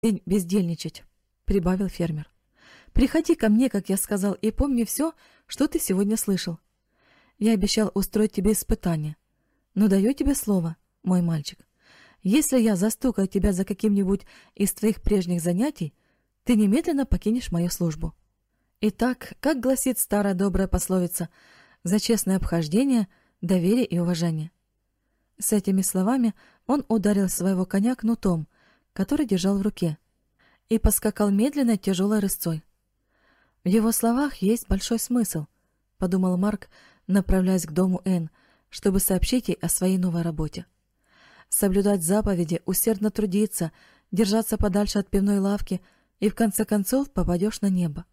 день бездельничать», — прибавил фермер. «Приходи ко мне, как я сказал, и помни все, что ты сегодня слышал. Я обещал устроить тебе испытание, но даю тебе слово, мой мальчик. Если я застукаю тебя за каким-нибудь из твоих прежних занятий, ты немедленно покинешь мою службу». Итак, как гласит старая добрая пословица, за честное обхождение, доверие и уважение. С этими словами он ударил своего коня кнутом, который держал в руке, и поскакал медленной тяжелой рысцой. В его словах есть большой смысл, подумал Марк, направляясь к дому Энн, чтобы сообщить ей о своей новой работе. Соблюдать заповеди, усердно трудиться, держаться подальше от пивной лавки, и в конце концов попадешь на небо.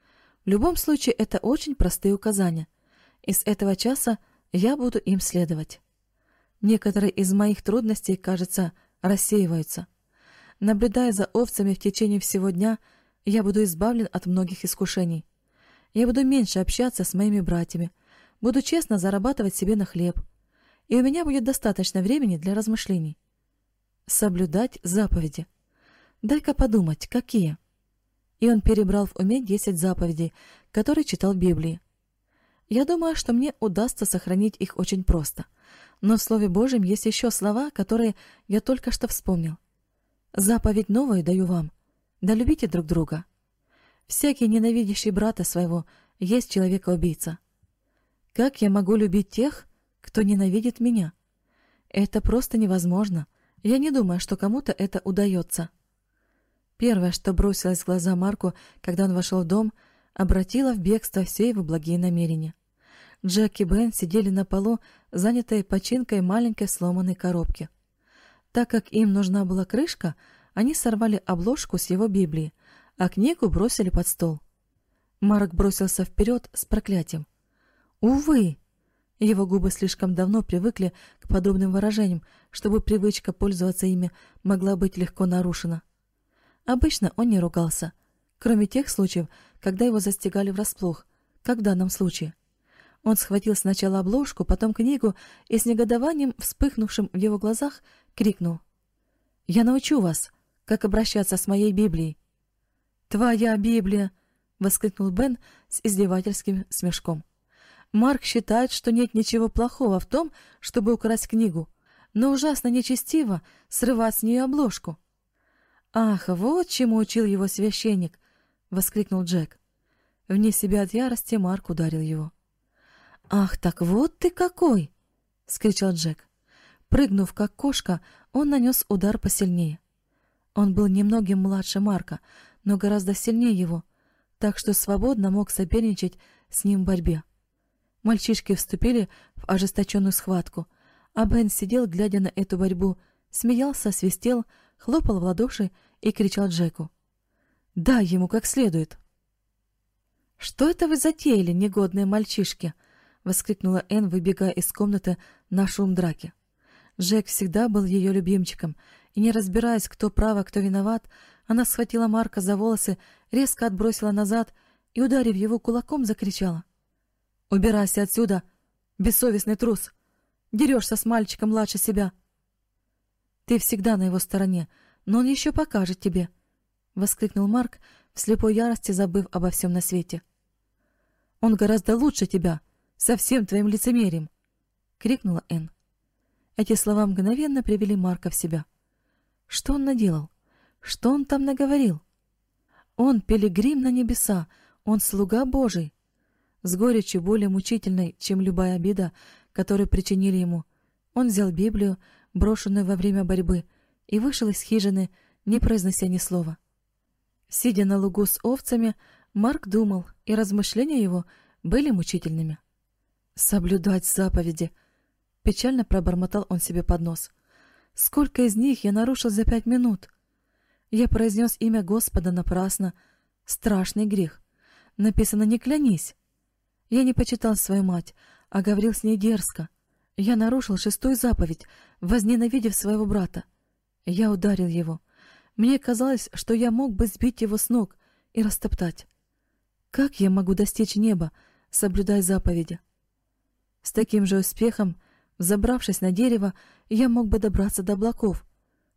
В любом случае, это очень простые указания, и с этого часа я буду им следовать. Некоторые из моих трудностей, кажется, рассеиваются. Наблюдая за овцами в течение всего дня, я буду избавлен от многих искушений. Я буду меньше общаться с моими братьями, буду честно зарабатывать себе на хлеб, и у меня будет достаточно времени для размышлений. Соблюдать заповеди. Дай-ка подумать, какие? И он перебрал в уме 10 заповедей, которые читал в Библии. Я думаю, что мне удастся сохранить их очень просто. Но в Слове Божьем есть еще слова, которые я только что вспомнил. Заповедь новую даю вам: да любите друг друга. Всякий, ненавидящий брата своего, есть человека-убийца. Как я могу любить тех, кто ненавидит меня? Это просто невозможно. Я не думаю, что кому-то это удается. Первое, что бросилось в глаза Марку, когда он вошел в дом, обратило в бегство все его благие намерения. Джек и Бен сидели на полу, занятые починкой маленькой сломанной коробки. Так как им нужна была крышка, они сорвали обложку с его Библии, а книгу бросили под стол. Марк бросился вперед с проклятием. «Увы!» Его губы слишком давно привыкли к подобным выражениям, чтобы привычка пользоваться ими могла быть легко нарушена. Обычно он не ругался, кроме тех случаев, когда его застигали врасплох, как в данном случае. Он схватил сначала обложку, потом книгу и с негодованием, вспыхнувшим в его глазах, крикнул: «Я научу вас, как обращаться с моей Библией!» «Твоя Библия!» — воскликнул Бен с издевательским смешком. «Марк считает, что нет ничего плохого в том, чтобы украсть книгу, но ужасно нечестиво срывать с нее обложку». «Ах, вот чему учил его священник!» — воскликнул Джек. Вне себя от ярости Марк ударил его. «Ах, так вот ты какой!» — вскричал Джек. Прыгнув, как кошка, он нанес удар посильнее. Он был немногим младше Марка, но гораздо сильнее его, так что свободно мог соперничать с ним в борьбе. Мальчишки вступили в ожесточенную схватку, а Бен сидел, глядя на эту борьбу, смеялся, свистел, хлопал в ладоши и кричал Джеку: «Дай ему как следует!» «Что это вы затеяли, негодные мальчишки?» — воскликнула Энн, выбегая из комнаты на шум драки. Джек всегда был ее любимчиком, и, не разбираясь, кто прав, а кто виноват, она схватила Марка за волосы, резко отбросила назад и, ударив его кулаком, закричала: «Убирайся отсюда, бессовестный трус! Дерешься с мальчиком младше себя!» «Ты всегда на его стороне, но он еще покажет тебе!» — воскликнул Марк, в слепой ярости забыв обо всем на свете. «Он гораздо лучше тебя, со всем твоим лицемерием!» — крикнула Энн. Эти слова мгновенно привели Марка в себя. Что он наделал? Что он там наговорил? Он пилигрим на небеса, он слуга Божий. С горечью более мучительной, чем любая обида, которую причинили ему, он взял Библию, брошенную во время борьбы, и вышел из хижины, не произнося ни слова. Сидя на лугу с овцами, Марк думал, и размышления его были мучительными. «Соблюдать заповеди!» — печально пробормотал он себе под нос. «Сколько из них я нарушил за 5 минут? Я произнес имя Господа напрасно. Страшный грех. Написано: не клянись. Я не почитал свою мать, а говорил с ней дерзко. Я нарушил 6-ю заповедь, возненавидев своего брата. Я ударил его. Мне казалось, что я мог бы сбить его с ног и растоптать. Как я могу достичь неба, соблюдая заповеди? С таким же успехом, взобравшись на дерево, я мог бы добраться до облаков,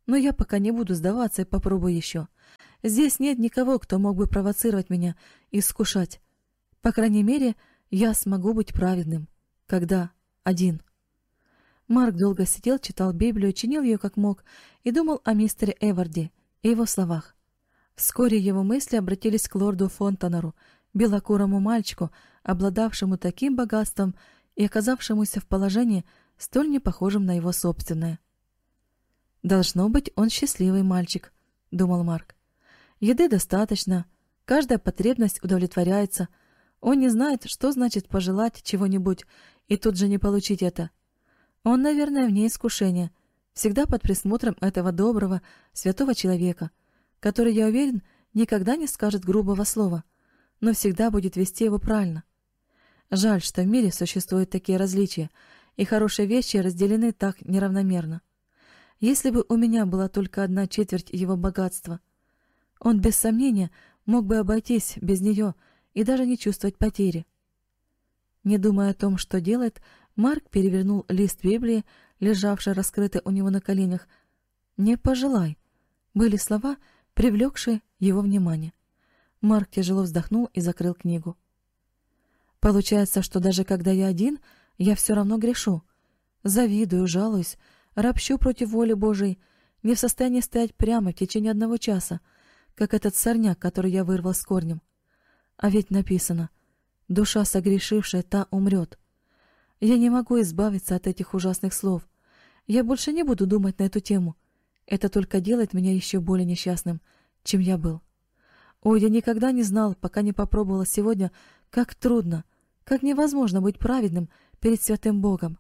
Но я пока не буду сдаваться и попробую еще. Здесь нет никого, кто мог бы провоцировать меня и искушать. По крайней мере, я смогу быть праведным. Когда один. Марк долго сидел, читал Библию, чинил ее как мог и думал о мистере Эварди и его словах. Вскоре его мысли обратились к лорду Фонтанеру, белокурому мальчику, обладавшему таким богатством и оказавшемуся в положении, столь непохожим на его собственное. «Должно быть, он счастливый мальчик», — думал Марк. «Еды достаточно, каждая потребность удовлетворяется. Он не знает, что значит пожелать чего-нибудь и тут же не получить это. Он, наверное, вне искушения, всегда под присмотром этого доброго, святого человека, который, я уверен, никогда не скажет грубого слова, но всегда будет вести его правильно. Жаль, что в мире существуют такие различия, и хорошие вещи разделены так неравномерно. Если бы у меня была только 1/4 его богатства, он без сомнения мог бы обойтись без нее и даже не чувствовать потери». Не думая о том, что делает, Марк перевернул лист Библии, лежавший раскрытый у него на коленях. «Не пожелай» были слова, привлекшие его внимание. Марк тяжело вздохнул и закрыл книгу. «Получается, что даже когда я один, я все равно грешу. Завидую, жалуюсь, ропщу против воли Божией, не в состоянии стоять прямо в течение 1 часа, как этот сорняк, который я вырвал с корнем. А ведь написано: душа согрешившая, та умрет. Я не могу избавиться от этих ужасных слов. Я больше не буду думать на эту тему. Это только делает меня еще более несчастным, чем я был. Ой, я никогда не знал, пока не попробовала сегодня, как трудно, как невозможно быть праведным перед святым Богом».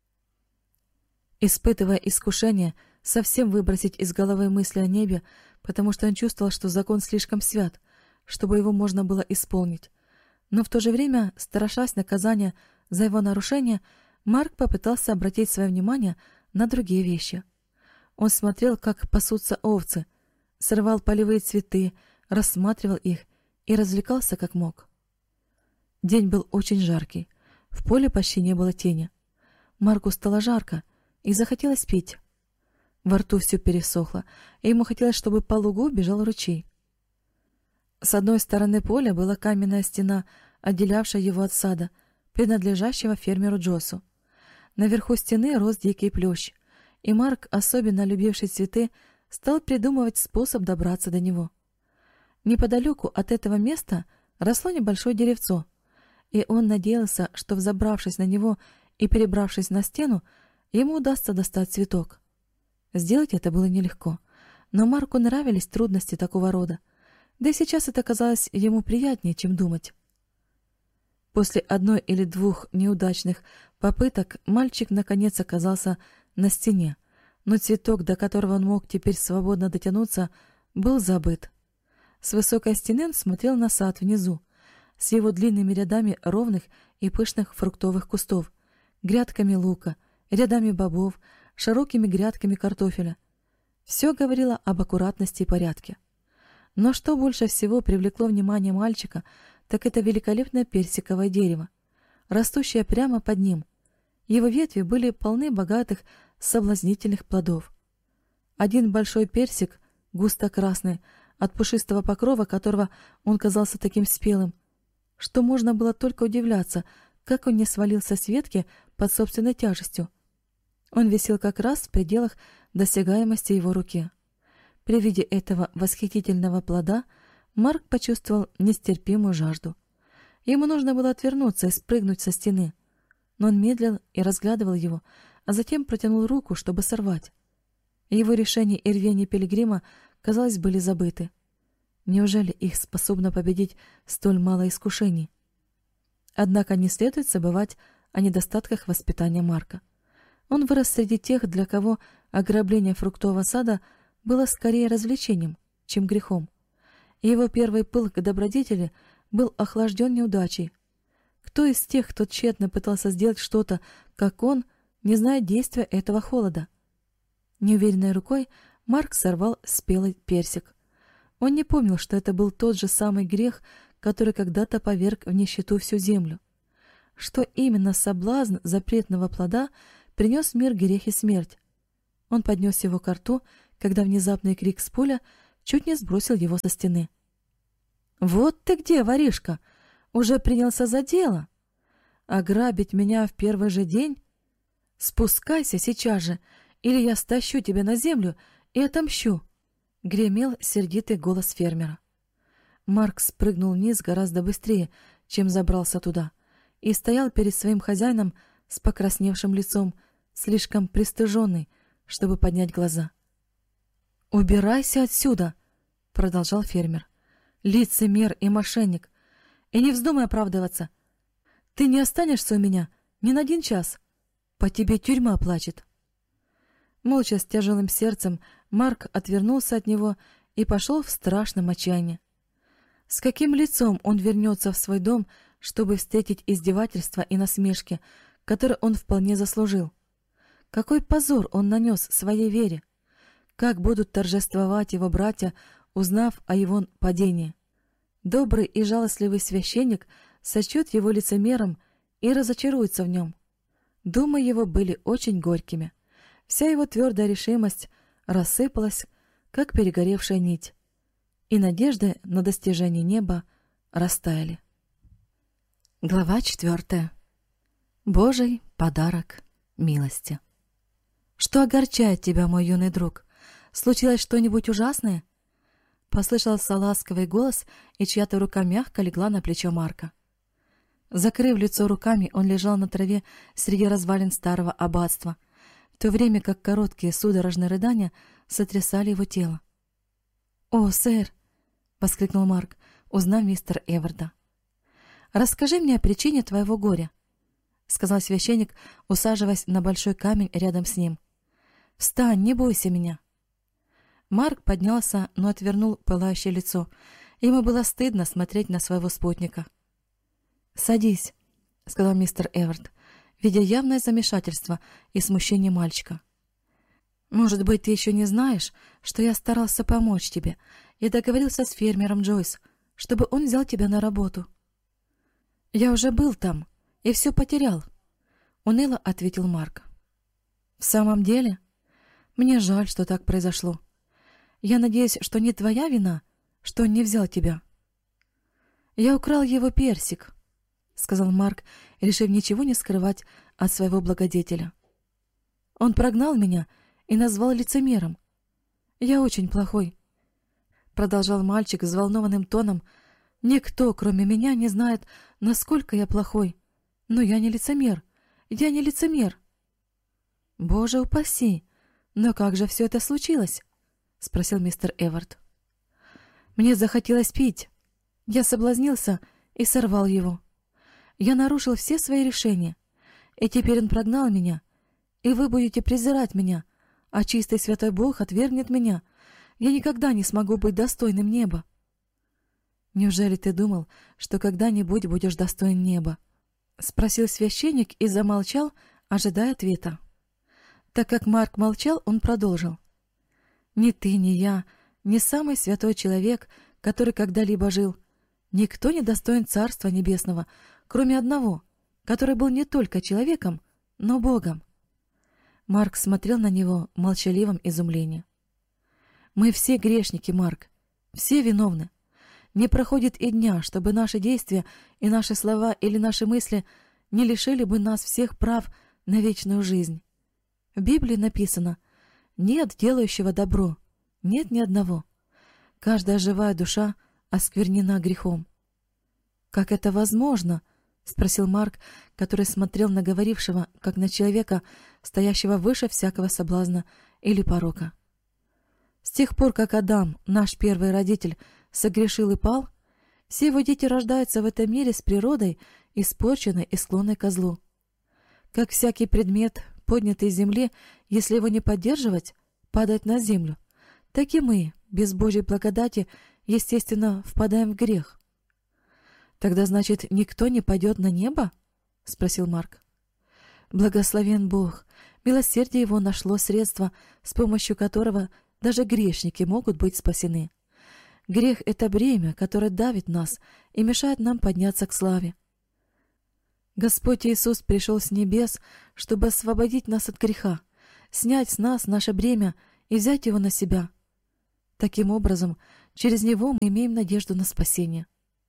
Испытывая искушение совсем выбросить из головы мысли о небе, потому что он чувствовал, что закон слишком свят, чтобы его можно было исполнить, но в то же время, страшась наказания за его нарушение, Марк попытался обратить свое внимание на другие вещи. Он смотрел, как пасутся овцы, срывал полевые цветы, рассматривал их и развлекался как мог. День был очень жаркий, в поле почти не было тени. Марку стало жарко, и захотелось пить. Во рту все пересохло, и ему хотелось, чтобы по лугу бежал ручей. С одной стороны поля была каменная стена, отделявшая его от сада, принадлежащего фермеру Джосу. Наверху стены рос дикий плющ, и Марк, особенно любивший цветы, стал придумывать способ добраться до него. Неподалеку от этого места росло небольшое деревцо, и он надеялся, что, взобравшись на него и перебравшись на стену, ему удастся достать цветок. Сделать это было нелегко, но Марку нравились трудности такого рода, да и сейчас это казалось ему приятнее, чем думать. После 1 или 2 неудачных попыток мальчик наконец оказался на стене, но цветок, до которого он мог теперь свободно дотянуться, был забыт. С высокой стены он смотрел на сад внизу, с его длинными рядами ровных и пышных фруктовых кустов, грядками лука, рядами бобов, широкими грядками картофеля. Все говорило об аккуратности и порядке. Но что больше всего привлекло внимание мальчика, так это великолепное персиковое дерево, растущее прямо под ним. Его ветви были полны богатых, соблазнительных плодов. Один большой персик, густо-красный, от пушистого покрова которого он казался таким спелым, что можно было только удивляться, как он не свалился с ветки под собственной тяжестью. Он висел как раз в пределах досягаемости его руки. При виде этого восхитительного плода Марк почувствовал нестерпимую жажду. Ему нужно было отвернуться и спрыгнуть со стены, но он медлил и разглядывал его, а затем протянул руку, чтобы сорвать. Его решение и рвение пилигрима, казалось, были забыты. Неужели их способно победить столь мало искушений? Однако не следует забывать о недостатках воспитания Марка. Он вырос среди тех, для кого ограбление фруктового сада было скорее развлечением, чем грехом. И его первый пыл к добродетели был охлажден неудачей. Кто из тех, кто тщетно пытался сделать что-то, как он, не зная действия этого холода? Неуверенной рукой Марк сорвал спелый персик. Он не помнил, что это был тот же самый грех, который когда-то поверг в нищету всю землю. Что именно соблазн запретного плода принес в мир грех и смерть. Он поднес его ко рту, когда внезапный крик с поля чуть не сбросил его со стены. «Вот ты где, воришка! Уже принялся за дело! Ограбить меня в первый же день? Спускайся сейчас же, или я стащу тебя на землю и отомщу!» — гремел сердитый голос фермера. Марк спрыгнул вниз гораздо быстрее, чем забрался туда, и стоял перед своим хозяином с покрасневшим лицом, слишком пристыженный, чтобы поднять глаза. «Убирайся отсюда!» — продолжал фермер. «Лицемер и мошенник! И не вздумай оправдываться! Ты не останешься у меня ни на 1 час! По тебе тюрьма плачет!» Молча, с тяжелым сердцем, Марк отвернулся от него и пошел в страшном отчаянии. С каким лицом он вернется в свой дом, чтобы встретить издевательства и насмешки, которые он вполне заслужил? Какой позор он нанес своей вере! Как будут торжествовать его братья, узнав о его падении? Добрый и жалостливый священник сочтет его лицемером и разочаруется в нем. Думы его были очень горькими. Вся его твердая решимость рассыпалась, как перегоревшая нить, и надежды на достижение неба растаяли. Глава 4. Божий подарок милости. «Что огорчает тебя, мой юный друг? Случилось что-нибудь ужасное?» Послышался ласковый голос, и чья-то рука мягко легла на плечо Марка. Закрыв лицо руками, он лежал на траве среди развалин старого аббатства, в то время как короткие судорожные рыдания сотрясали его тело. «О, сэр!» — воскликнул Марк, узнав мистера Эварда. «Расскажи мне о причине твоего горя», — сказал священник, усаживаясь на большой камень рядом с ним. «Встань, не бойся меня». Марк поднялся, но отвернул пылающее лицо. Ему было стыдно смотреть на своего спутника. «Садись», — сказал мистер Эвард, видя явное замешательство и смущение мальчика. «Может быть, ты еще не знаешь, что я старался помочь тебе и договорился с фермером Джойс, чтобы он взял тебя на работу». «Я уже был там и все потерял», — уныло ответил Марк. «В самом деле? Мне жаль, что так произошло. Я надеюсь, что не твоя вина, что он не взял тебя». «Я украл его персик», — сказал Марк, решив ничего не скрывать от своего благодетеля. «Он прогнал меня и назвал лицемером. Я очень плохой», — продолжал мальчик взволнованным тоном. «Никто, кроме меня, не знает, насколько я плохой. Но я не лицемер. Я не лицемер». «Боже упаси! Но как же все это случилось?» — спросил мистер Эвард. «Мне захотелось пить. Я соблазнился и сорвал его. Я нарушил все свои решения, и теперь он прогнал меня, и вы будете презирать меня, а чистый святой Бог отвергнет меня. Я никогда не смогу быть достойным неба». «Неужели ты думал, что когда-нибудь будешь достоин неба?» — спросил священник и замолчал, ожидая ответа. Так как Марк молчал, он продолжил. «Ни ты, ни я, ни самый святой человек, который когда-либо жил, никто не достоин Царства Небесного, кроме одного, который был не только человеком, но Богом». Марк смотрел на него в молчаливом изумлении. «Мы все грешники, Марк, все виновны. Не проходит и дня, чтобы наши действия и наши слова или наши мысли не лишили бы нас всех прав на вечную жизнь. В Библии написано: «Нет делающего добро, нет ни одного. Каждая живая душа осквернена грехом». «Как это возможно?» — спросил Марк, который смотрел на говорившего, как на человека, стоящего выше всякого соблазна или порока. «С тех пор, как Адам, наш первый родитель, согрешил и пал, все его дети рождаются в этом мире с природой, испорченной и склонной ко злу. Как всякий предмет, поднятый из земли, если его не поддерживать, падает на землю, так и мы, без Божьей благодати, естественно, впадаем в грех». «Тогда, значит, никто не пойдет на небо?» — спросил Марк. «Благословен Бог! Милосердие Его нашло средство, с помощью которого даже грешники могут быть спасены. Грех — это бремя, которое давит нас и мешает нам подняться к славе. Господь Иисус пришел с небес, чтобы освободить нас от греха, снять с нас наше бремя и взять его на себя. Таким образом, через него мы имеем надежду на спасение.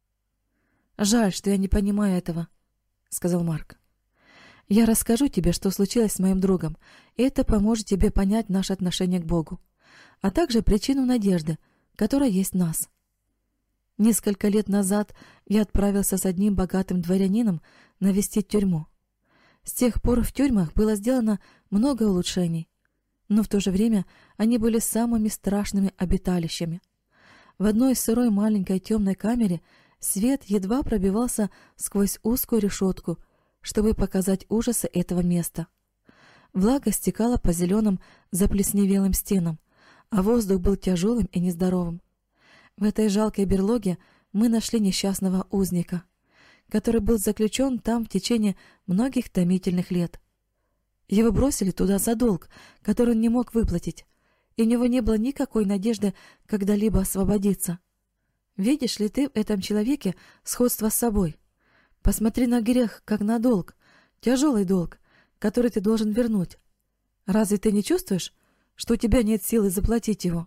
«Жаль, что я не понимаю этого», — сказал Марк. «Я расскажу тебе, что случилось с моим другом, и это поможет тебе понять наше отношение к Богу, а также причину надежды, которая есть в нас. Несколько лет назад я отправился с одним богатым дворянином навестить тюрьму. С тех пор в тюрьмах было сделано много улучшений, но в то же время они были самыми страшными обиталищами. В одной сырой маленькой темной камере свет едва пробивался сквозь узкую решетку, чтобы показать ужасы этого места. Влага стекала по зеленым заплесневелым стенам, а воздух был тяжелым и нездоровым. В этой жалкой берлоге мы нашли несчастного узника, который был заключен там в течение многих томительных лет. Его бросили туда за долг, который он не мог выплатить, и у него не было никакой надежды когда-либо освободиться. Видишь ли ты в этом человеке сходство с собой? Посмотри на грех, как на долг, тяжелый долг, который ты должен вернуть. Разве ты не чувствуешь, что у тебя нет силы заплатить его?»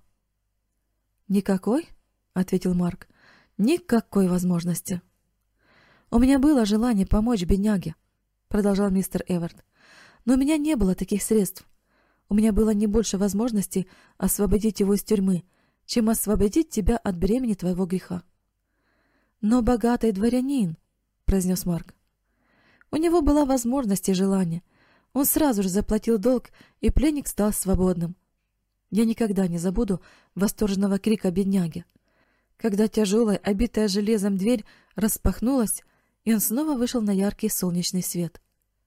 «Никакой?» — ответил Марк. «Никакой возможности». «У меня было желание помочь бедняге», — продолжал мистер Эвард. «Но у меня не было таких средств. У меня было не больше возможностей освободить его из тюрьмы, чем освободить тебя от бремени твоего греха». «Но богатый дворянин», — произнес Марк. «У него была возможность и желание. Он сразу же заплатил долг, и пленник стал свободным. Я никогда не забуду восторженного крика бедняги, когда тяжелая, обитая железом дверь распахнулась, и он снова вышел на яркий солнечный свет».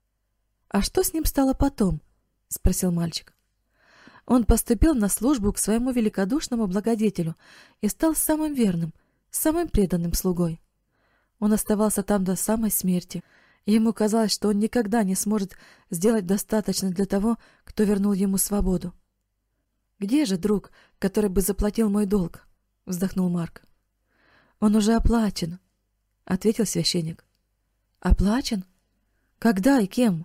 «А что с ним стало потом?» — спросил мальчик. «Он поступил на службу к своему великодушному благодетелю и стал самым верным, самым преданным слугой. Он оставался там до самой смерти, и ему казалось, что он никогда не сможет сделать достаточно для того, кто вернул ему свободу». «Где же друг, который бы заплатил мой долг?» — вздохнул Марк. «Он уже оплачен», — ответил священник. «Оплачен? Когда и кем?»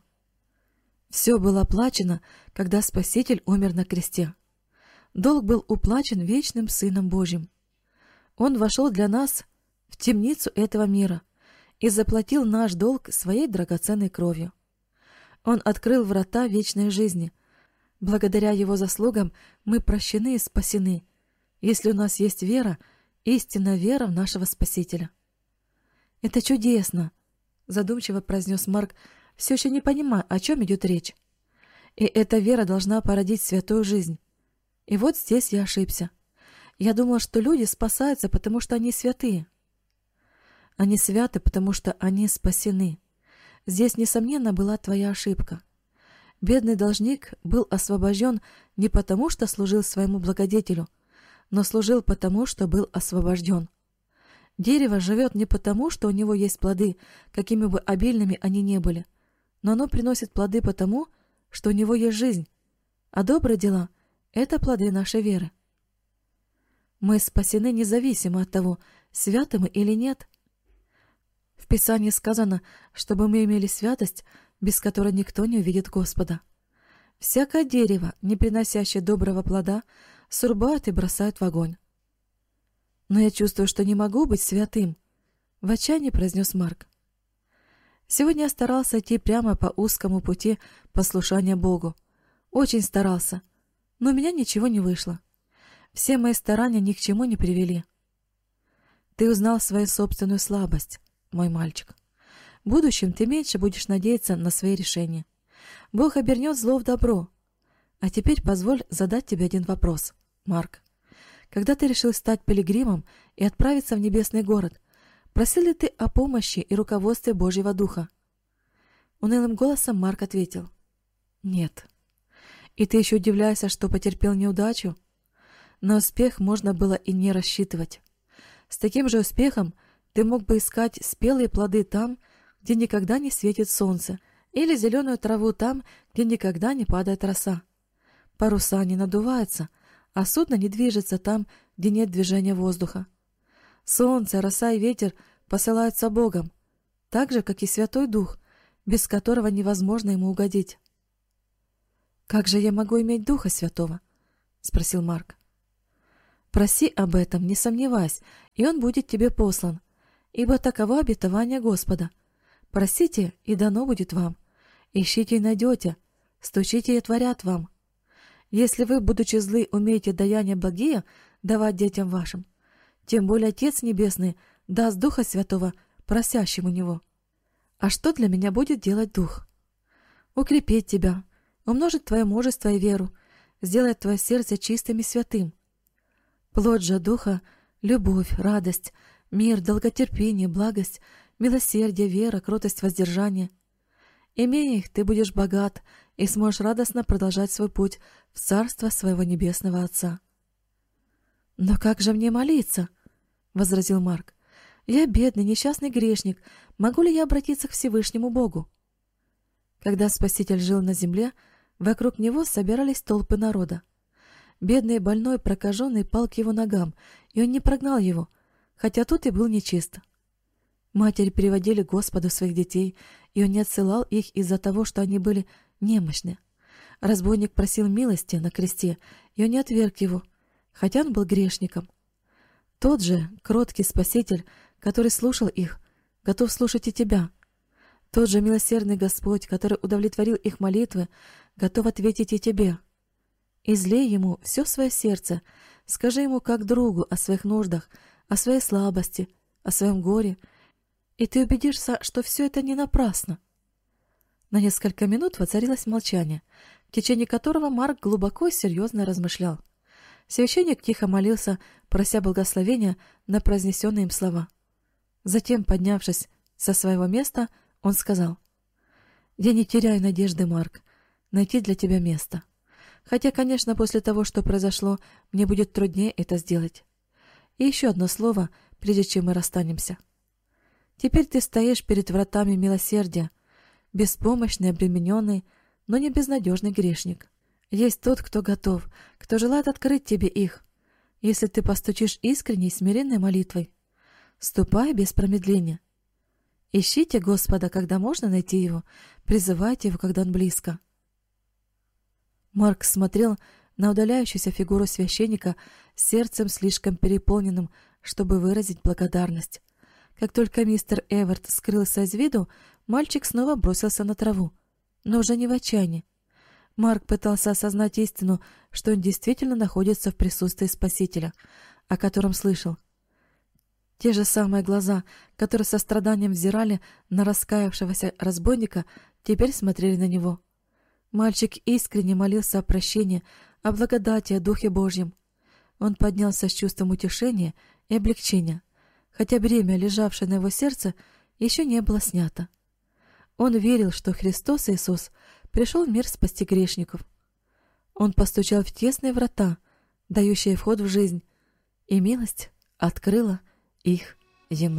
«Все было оплачено, когда Спаситель умер на кресте. Долг был уплачен вечным Сыном Божьим. Он вошел для нас в темницу этого мира и заплатил наш долг своей драгоценной кровью. Он открыл врата вечной жизни. Благодаря его заслугам мы прощены и спасены, если у нас есть вера, истинная вера в нашего Спасителя». «Это чудесно», — задумчиво произнес Марк, все еще не понимая, о чем идет речь. «И эта вера должна породить святую жизнь. И вот здесь я ошибся. Я думал, что люди спасаются, потому что они святые. Они святы, потому что они спасены. Здесь, несомненно, была твоя ошибка. Бедный должник был освобожден не потому, что служил своему благодетелю, но служил потому, что был освобожден. Дерево живет не потому, что у него есть плоды, какими бы обильными они ни были, но оно приносит плоды потому, что у него есть жизнь, а добрые дела — это плоды нашей веры. Мы спасены независимо от того, святы мы или нет. В Писании сказано, чтобы мы имели святость, без которой никто не увидит Господа. Всякое дерево, не приносящее доброго плода, срубают и бросают в огонь. «Но я чувствую, что не могу быть святым», — в отчаянии произнес Марк. «Сегодня я старался идти прямо по узкому пути послушания Богу. Очень старался, но у меня ничего не вышло. Все мои старания ни к чему не привели». «Ты узнал свою собственную слабость, мой мальчик. В будущем ты меньше будешь надеяться на свои решения. Бог обернет зло в добро. А теперь позволь задать тебе один вопрос, Марк. Когда ты решил стать пилигримом и отправиться в небесный город, просил ли ты о помощи и руководстве Божьего Духа?» Унылым голосом Марк ответил: «Нет». «И ты еще удивляешься, что потерпел неудачу?» На успех можно было и не рассчитывать. С таким же успехом ты мог бы искать спелые плоды там, где никогда не светит солнце, или зеленую траву там, где никогда не падает роса. Паруса не надуваются, а судно не движется там, где нет движения воздуха. Солнце, роса и ветер посылаются Богом, так же, как и Святой Дух, без которого невозможно ему угодить. «Как же я могу иметь Духа Святого?» — спросил Марк. «Проси об этом, не сомневайся, и он будет тебе послан, ибо таково обетование Господа. Просите, и дано будет вам. Ищите и найдете, стучите и отворят вам. Если вы, будучи злы, умеете даяния благие давать детям вашим, тем более Отец Небесный даст Духа Святого просящему Него. А что для меня будет делать Дух? Укрепить тебя, умножить твое мужество и веру, сделать твое сердце чистым и святым. Плод же Духа — любовь, радость, мир, долготерпение, благость, милосердие, вера, кротость, воздержание. Имея их, ты будешь богат и сможешь радостно продолжать свой путь в царство своего небесного Отца». «Но как же мне молиться?» — возразил Марк. «Я бедный, несчастный грешник. Могу ли я обратиться к Всевышнему Богу?» Когда Спаситель жил на земле, вокруг него собирались толпы народа. Бедный, больной, прокаженный пал к его ногам, и он не прогнал его, хотя тот и был нечист. Матери приводили к Господу своих детей, и он не отсылал их из-за того, что они были немощны. Разбойник просил милости на кресте, и он не отверг его, хотя он был грешником. Тот же кроткий Спаситель, который слушал их, готов слушать и тебя. Тот же милосердный Господь, который удовлетворил их молитвы, готов ответить и тебе. Излей ему все свое сердце, скажи ему как другу о своих нуждах, о своей слабости, о своем горе, и ты убедишься, что все это не напрасно. На несколько минут воцарилось молчание, в течение которого Марк глубоко и серьезно размышлял. Священник тихо молился, прося благословения на произнесенные им слова. Затем, поднявшись со своего места, он сказал: «Я не теряю надежды, Марк, найти для тебя место. Хотя, конечно, после того, что произошло, мне будет труднее это сделать. И еще одно слово, прежде чем мы расстанемся. Теперь ты стоишь перед вратами милосердия, беспомощный, обремененный, но не безнадежный грешник. Есть тот, кто готов, кто желает открыть тебе их, если ты постучишь искренней, смиренной молитвой. Ступай без промедления. Ищите Господа, когда можно найти Его, призывайте Его, когда Он близко». Марк смотрел на удаляющуюся фигуру священника с сердцем слишком переполненным, чтобы выразить благодарность. Как только мистер Эверт скрылся из виду, мальчик снова бросился на траву, но уже не в отчаянии. Марк пытался осознать истину, что он действительно находится в присутствии Спасителя, о котором слышал. Те же самые глаза, которые со страданием взирали на раскаявшегося разбойника, теперь смотрели на него. Мальчик искренне молился о прощении, о благодати, о Духе Божьем. Он поднялся с чувством утешения и облегчения, хотя бремя, лежавшее на его сердце, еще не было снято. Он верил, что Христос Иисус пришел в мир спасти грешников. Он постучал в тесные врата, дающие вход в жизнь, и милость открыла их ему.